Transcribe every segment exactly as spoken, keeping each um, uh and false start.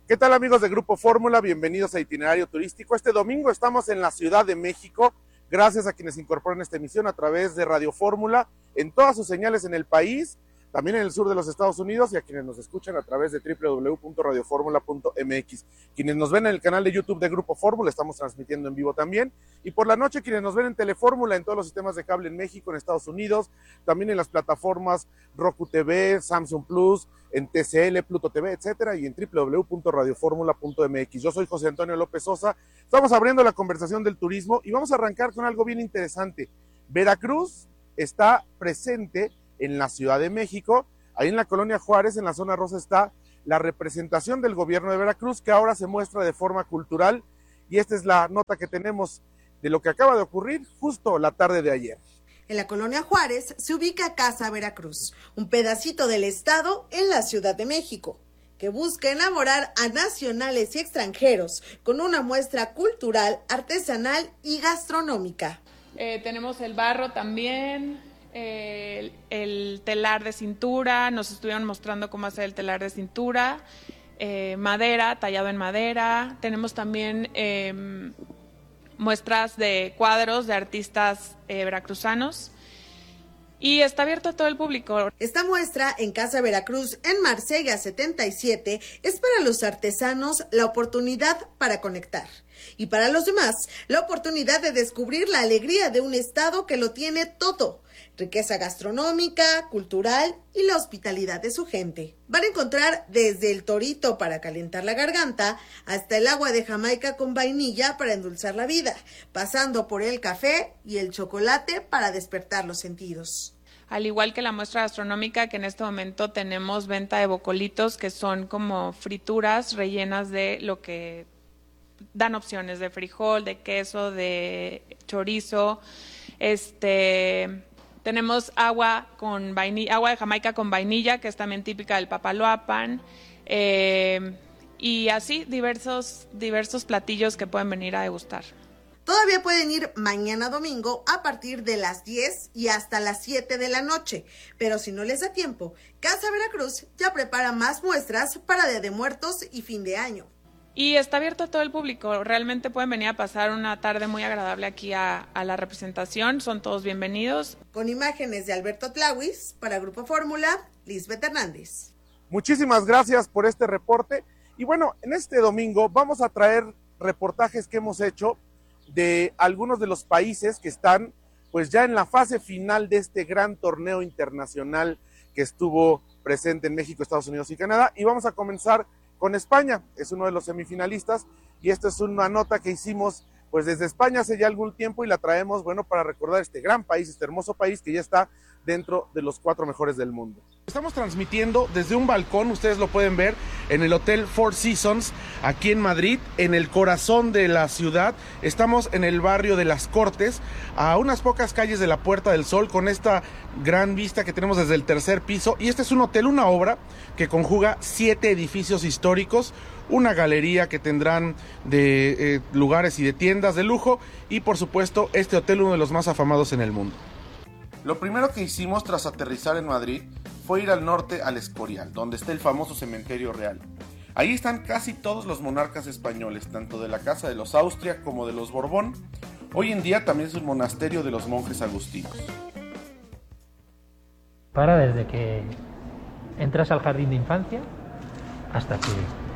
¿Qué tal, amigos de Grupo Fórmula? Bienvenidos a Itinerario Turístico. Este domingo estamos en la Ciudad de México, gracias a quienes incorporan esta emisión a través de Radio Fórmula, en todas sus señales en el país, también en el sur de los Estados Unidos, y a quienes nos escuchan a través de doble u doble u doble u punto radio fórmula punto m x. Quienes nos ven en el canal de YouTube de Grupo Fórmula, estamos transmitiendo en vivo también, y por la noche quienes nos ven en Telefórmula, en todos los sistemas de cable en México, en Estados Unidos, también en las plataformas Roku T V, Samsung Plus, en T C L, Pluto T V, etcétera, y en doble u doble u doble u punto radio fórmula punto m x. Yo soy José Antonio López Sosa, estamos abriendo la conversación del turismo y vamos a arrancar con algo bien interesante. Veracruz está presente en la Ciudad de México, ahí en la Colonia Juárez, en la zona rosa, está la representación del gobierno de Veracruz, que ahora se muestra de forma cultural, y esta es la nota que tenemos de lo que acaba de ocurrir justo la tarde de ayer. En la Colonia Juárez se ubica Casa Veracruz, un pedacito del estado en la Ciudad de México, que busca enamorar a nacionales y extranjeros con una muestra cultural, artesanal y gastronómica. Eh, tenemos el barro también, eh, el, el telar de cintura, nos estuvieron mostrando cómo hacer el telar de cintura, eh, madera, tallado en madera, tenemos también Eh, muestras de cuadros de artistas eh, veracruzanos, y está abierto a todo el público. Esta muestra en Casa Veracruz, en Marsella setenta y siete, es para los artesanos la oportunidad para conectar, y para los demás la oportunidad de descubrir la alegría de un estado que lo tiene todo: riqueza gastronómica, cultural y la hospitalidad de su gente. Van a encontrar desde el torito para calentar la garganta hasta el agua de Jamaica con vainilla para endulzar la vida, pasando por el café y el chocolate para despertar los sentidos. Al igual que la muestra gastronómica, que en este momento tenemos venta de bocolitos, que son como frituras rellenas de lo que dan opciones de frijol, de queso, de chorizo, este... Tenemos agua con vainilla, agua de Jamaica con vainilla, que es también típica del Papaloapan, eh, y así diversos, diversos platillos que pueden venir a degustar. Todavía pueden ir mañana domingo a partir de las diez y hasta las siete de la noche, pero si no les da tiempo, Casa Veracruz ya prepara más muestras para Día de Muertos y fin de año. Y está abierto a todo el público, realmente pueden venir a pasar una tarde muy agradable aquí a, a la representación, son todos bienvenidos. Con imágenes de Alberto Tlahuis, para Grupo Fórmula, Lisbeth Hernández. Muchísimas gracias por este reporte, y bueno, en este domingo vamos a traer reportajes que hemos hecho de algunos de los países que están pues ya en la fase final de este gran torneo internacional que estuvo presente en México, Estados Unidos y Canadá, y vamos a comenzar con España. Es uno de los semifinalistas, y esta es una nota que hicimos pues desde España hace ya algún tiempo, y la traemos, bueno, para recordar este gran país, este hermoso país que ya está dentro de los cuatro mejores del mundo. Estamos transmitiendo desde un balcón, ustedes lo pueden ver, en el Hotel Four Seasons, aquí en Madrid, en el corazón de la ciudad. Estamos en el barrio de Las Cortes, a unas pocas calles de la Puerta del Sol, con esta gran vista que tenemos desde el tercer piso. Y este es un hotel, una obra que conjuga siete edificios históricos, una galería que tendrán de eh, lugares y de tiendas de lujo, y por supuesto este hotel, uno de los más afamados en el mundo. Lo primero que hicimos tras aterrizar en Madrid fue ir al norte, al Escorial, donde está el famoso cementerio real. Ahí están casi todos los monarcas españoles, tanto de la casa de los Austria como de los Borbón. Hoy en día también es un monasterio de los monjes agustinos. Para desde que entras al jardín de infancia hasta que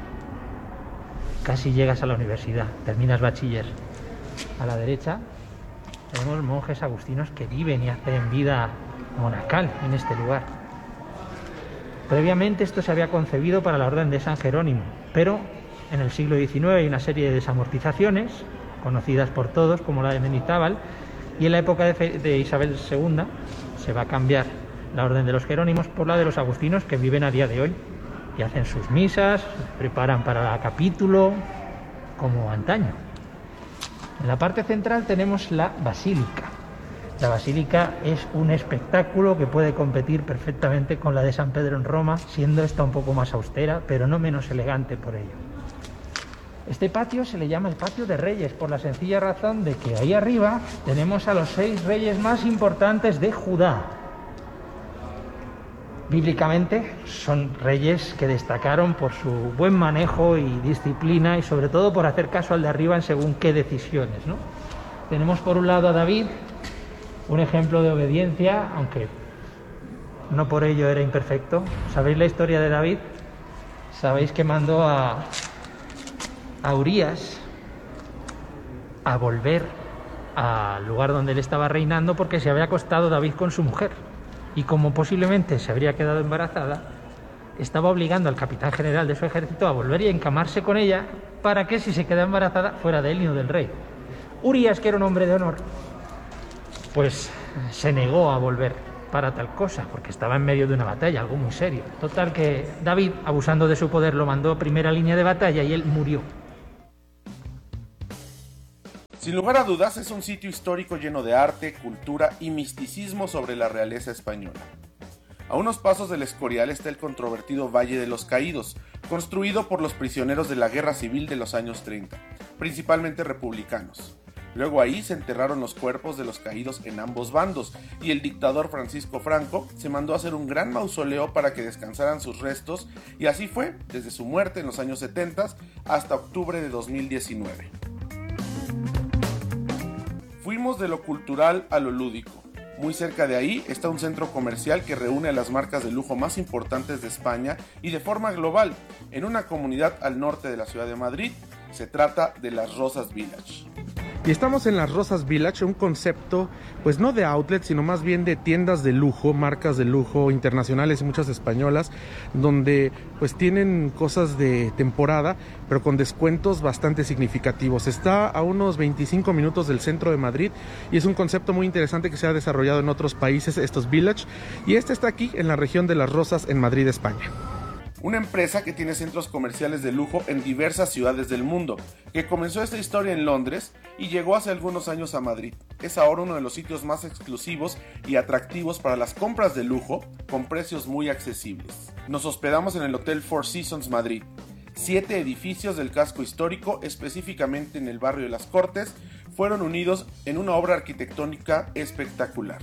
casi llegas a la universidad, terminas bachiller. A la derecha tenemos monjes agustinos que viven y hacen vida monacal en este lugar. Previamente esto se había concebido para la Orden de San Jerónimo, pero en el siglo diecinueve hay una serie de desamortizaciones, conocidas por todos como la de Mendizábal, y en la época de, Fe- de Isabel segunda se va a cambiar la Orden de los Jerónimos por la de los agustinos, que viven a día de hoy y hacen sus misas, preparan para capítulo, como antaño. En la parte central tenemos la basílica. La basílica es un espectáculo que puede competir perfectamente con la de San Pedro en Roma, siendo esta un poco más austera, pero no menos elegante por ello. Este patio se le llama el patio de Reyes, por la sencilla razón de que ahí arriba tenemos a los seis reyes más importantes de Judá. bíblicamente son reyes que destacaron por su buen manejo y disciplina y sobre todo por hacer caso al de arriba en según qué decisiones, ¿no? Tenemos por un lado a David, un ejemplo de obediencia, aunque no por ello era imperfecto. ¿Sabéis la historia de David? Sabéis que mandó a, a Urías a volver al lugar donde él estaba reinando porque se había acostado David con su mujer. Y como posiblemente se habría quedado embarazada, estaba obligando al capitán general de su ejército a volver y encamarse con ella para que si se quedaba embarazada fuera de él y no del rey. Urías, que era un hombre de honor, pues se negó a volver para tal cosa, porque estaba en medio de una batalla, algo muy serio. Total que David, abusando de su poder, lo mandó a primera línea de batalla y él murió. Sin lugar a dudas, es un sitio histórico lleno de arte, cultura y misticismo sobre la realeza española. A unos pasos del Escorial está el controvertido Valle de los Caídos, construido por los prisioneros de la Guerra Civil de los años treinta, principalmente republicanos. Luego ahí se enterraron los cuerpos de los caídos en ambos bandos, y el dictador Francisco Franco se mandó a hacer un gran mausoleo para que descansaran sus restos, y así fue desde su muerte en los años setenta hasta octubre de dos mil diecinueve. Fuimos de lo cultural a lo lúdico. Muy cerca de ahí está un centro comercial que reúne a las marcas de lujo más importantes de España y de forma global, en una comunidad al norte de la ciudad de Madrid. Se trata de Las Rosas Village. Y estamos en Las Rosas Village, un concepto pues no de outlet, sino más bien de tiendas de lujo, marcas de lujo internacionales y muchas españolas, donde pues tienen cosas de temporada, pero con descuentos bastante significativos. Está a unos veinticinco minutos del centro de Madrid y es un concepto muy interesante que se ha desarrollado en otros países, estos village, y este está aquí en la región de Las Rosas, en Madrid, España. Una empresa que tiene centros comerciales de lujo en diversas ciudades del mundo, que comenzó esta historia en Londres y llegó hace algunos años a Madrid. Es ahora uno de los sitios más exclusivos y atractivos para las compras de lujo, con precios muy accesibles. Nos hospedamos en el Hotel Four Seasons Madrid. Siete edificios del casco histórico, específicamente en el barrio de Las Cortes, fueron unidos en una obra arquitectónica espectacular.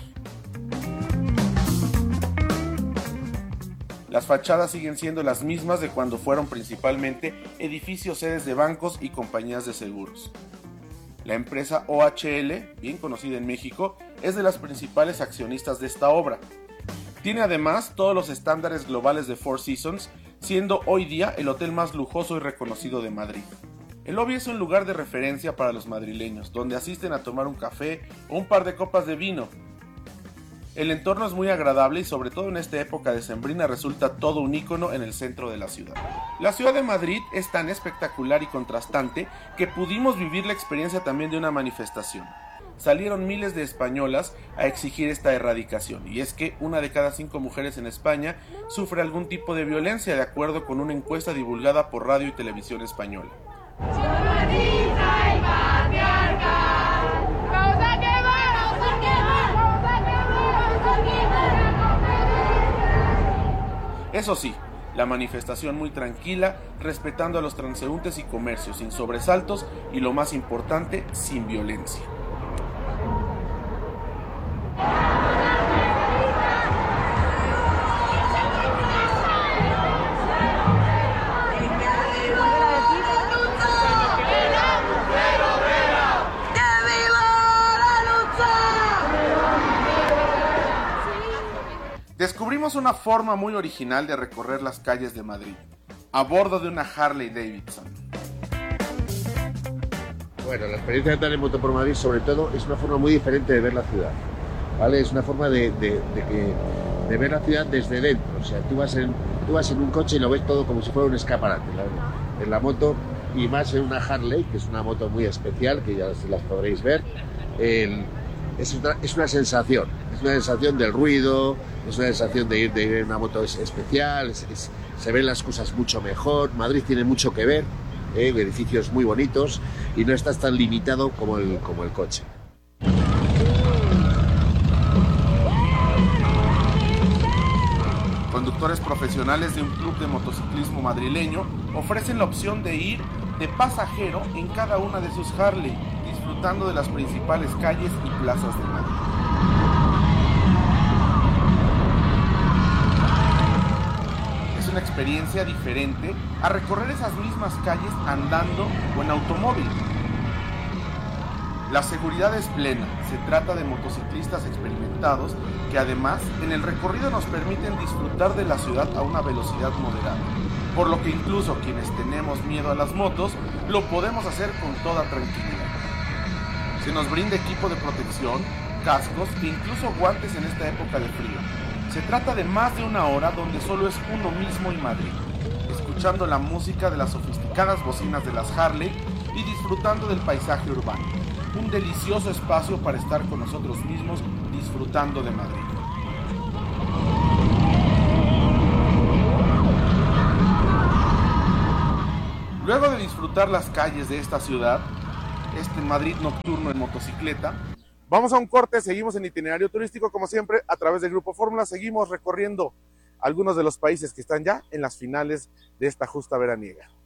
Las fachadas siguen siendo las mismas de cuando fueron principalmente edificios sedes de bancos y compañías de seguros. La empresa O H L, bien conocida en México, es de las principales accionistas de esta obra. Tiene además todos los estándares globales de Four Seasons, siendo hoy día el hotel más lujoso y reconocido de Madrid. El lobby es un lugar de referencia para los madrileños, donde asisten a tomar un café o un par de copas de vino. El entorno es muy agradable y sobre todo en esta época decembrina resulta todo un ícono en el centro de la ciudad. La ciudad de Madrid es tan espectacular y contrastante que pudimos vivir la experiencia también de una manifestación. Salieron miles de españolas a exigir esta erradicación, y es que una de cada cinco mujeres en España sufre algún tipo de violencia, de acuerdo con una encuesta divulgada por Radio y Televisión Española. Eso sí, la manifestación muy tranquila, respetando a los transeúntes y comercios, sin sobresaltos y, lo más importante, sin violencia. Descubrimos una forma muy original de recorrer las calles de Madrid, a bordo de una Harley Davidson. Bueno, la experiencia de andar en moto por Madrid, sobre todo, es una forma muy diferente de ver la ciudad, ¿vale? Es una forma de, de, de, que, de ver la ciudad desde dentro. O sea, tú vas, en, tú vas en un coche y lo ves todo como si fuera un escaparate, ¿vale? En la moto, y más en una Harley, que es una moto muy especial, que ya las podréis ver. El, es, una, es una sensación, es una sensación del ruido, es una sensación de ir, de ir en una moto especial, es, es, se ven las cosas mucho mejor. Madrid tiene mucho que ver, eh, edificios muy bonitos, y no estás tan limitado como el, como el coche. Conductores profesionales de un club de motociclismo madrileño ofrecen la opción de ir de pasajero en cada una de sus Harley, disfrutando de las principales calles y plazas de Madrid. una experiencia diferente a recorrer esas mismas calles andando o en automóvil. La seguridad es plena, se trata de motociclistas experimentados que además en el recorrido nos permiten disfrutar de la ciudad a una velocidad moderada, por lo que incluso quienes tenemos miedo a las motos lo podemos hacer con toda tranquilidad. Se nos brinda equipo de protección, cascos e incluso guantes en esta época de frío. Se trata de más de una hora donde solo es uno mismo y Madrid, escuchando la música de las sofisticadas bocinas de las Harley y disfrutando del paisaje urbano. Un delicioso espacio para estar con nosotros mismos disfrutando de Madrid. Luego de disfrutar las calles de esta ciudad, este Madrid nocturno en motocicleta, vamos a un corte, seguimos en itinerario turístico como siempre a través del Grupo Fórmula, seguimos recorriendo algunos de los países que están ya en las finales de esta justa veraniega.